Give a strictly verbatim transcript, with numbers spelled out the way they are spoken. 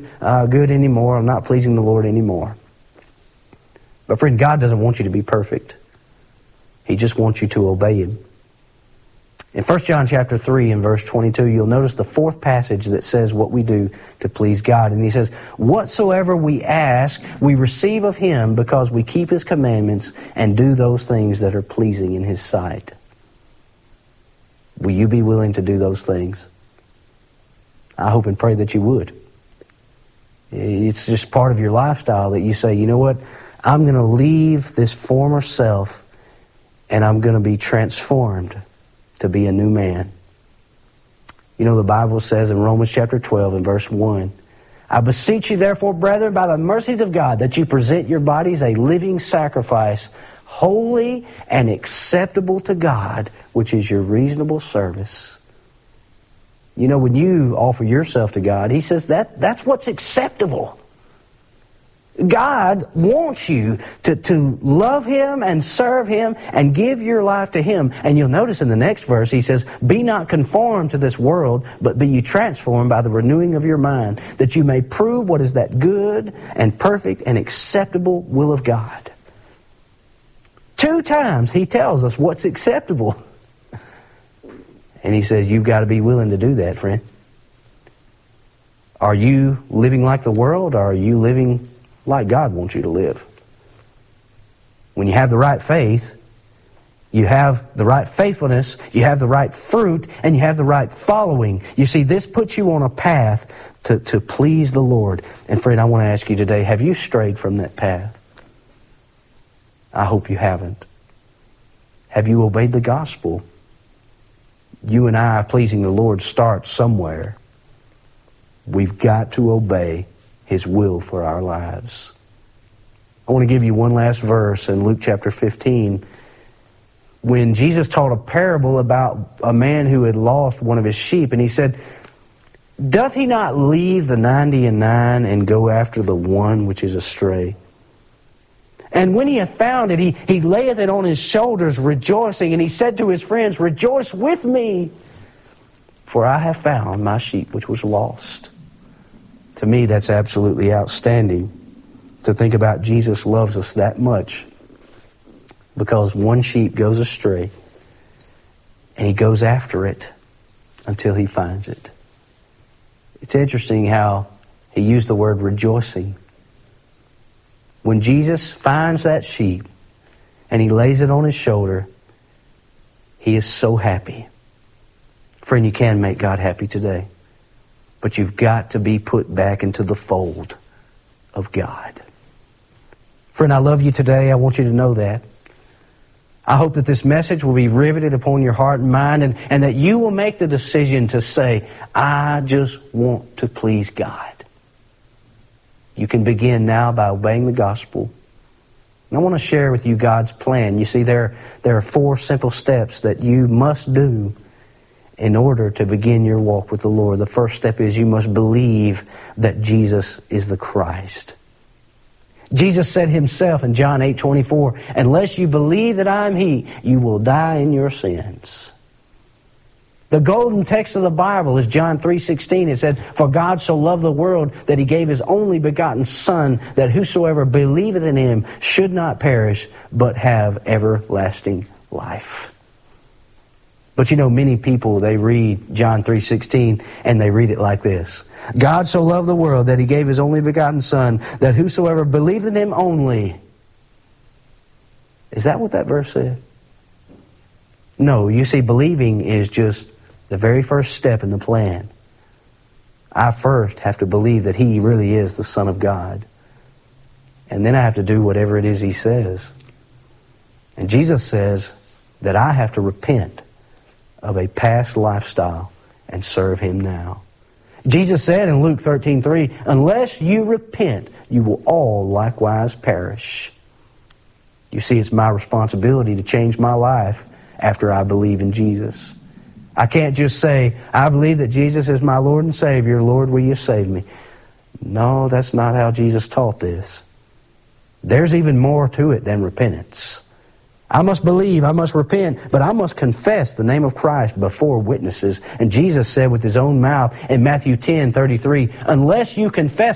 uh, good anymore. I'm not pleasing the Lord anymore. But friend, God doesn't want you to be perfect. He just wants you to obey Him. In First John chapter three and verse twenty-two, you'll notice the fourth passage that says what we do to please God. And he says, whatsoever we ask, we receive of Him because we keep His commandments and do those things that are pleasing in His sight. Will you be willing to do those things? I hope and pray that you would. It's just part of your lifestyle that you say, you know what? I'm going to leave this former self and I'm going to be transformed to be a new man. You know, the Bible says in Romans chapter twelve and verse one, I beseech you therefore, brethren, by the mercies of God, that you present your bodies a living sacrifice, holy and acceptable to God, which is your reasonable service. You know, when you offer yourself to God, He says that that's what's acceptable. God wants you to, to love Him and serve Him and give your life to Him. And you'll notice in the next verse, He says, be not conformed to this world, but be ye transformed by the renewing of your mind, that you may prove what is that good and perfect and acceptable will of God. Two times He tells us what's acceptable. And He says, you've got to be willing to do that, friend. Are you living like the world, or are you living like God wants you to live? When you have the right faith, you have the right faithfulness, you have the right fruit, and you have the right following. You see, this puts you on a path to, to please the Lord. And friend, I want to ask you today, have you strayed from that path? I hope you haven't. Have you obeyed the gospel? You and I pleasing the Lord starts somewhere. We've got to obey His will for our lives. I want to give you one last verse in Luke chapter fifteen. When Jesus taught a parable about a man who had lost one of his sheep, and He said, doth he not leave the ninety and nine and go after the one which is astray? And when he hath found it, he, he layeth it on his shoulders, rejoicing. And he said to his friends, rejoice with me, for I have found my sheep which was lost. To me, that's absolutely outstanding to think about Jesus loves us that much, because one sheep goes astray and He goes after it until He finds it. It's interesting how He used the word rejoicing. When Jesus finds that sheep and He lays it on His shoulder, He is so happy. Friend, you can make God happy today. But you've got to be put back into the fold of God. Friend, I love you today. I want you to know that. I hope that this message will be riveted upon your heart and mind, and, and that you will make the decision to say, I just want to please God. You can begin now by obeying the gospel. And I want to share with you God's plan. You see, there, there are four simple steps that you must do in order to begin your walk with the Lord. The first step is you must believe that Jesus is the Christ. Jesus said Himself in John eight twenty-four, unless you believe that I am He, you will die in your sins. The golden text of the Bible is John three sixteen. It said, for God so loved the world that He gave His only begotten Son, that whosoever believeth in Him should not perish, but have everlasting life. But you know, many people, they read John three sixteen and they read it like this. God so loved the world that He gave His only begotten Son, that whosoever believed in Him only. Is that what that verse said? No, you see, believing is just the very first step in the plan. I first have to believe that He really is the Son of God. And then I have to do whatever it is He says. And Jesus says that I have to repent of a past lifestyle and serve Him now. Jesus said in Luke thirteen three, unless you repent, you will all likewise perish. You see, it's my responsibility to change my life after I believe in Jesus. I can't just say, I believe that Jesus is my Lord and Savior. Lord, will you save me? No, that's not how Jesus taught this. There's even more to it than repentance. I must believe, I must repent, but I must confess the name of Christ before witnesses. And Jesus said with His own mouth in Matthew ten thirty-three, unless you confess